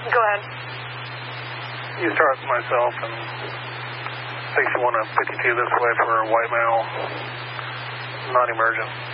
Go ahead. You start myself and 6152 this way for a white male, non-emergent.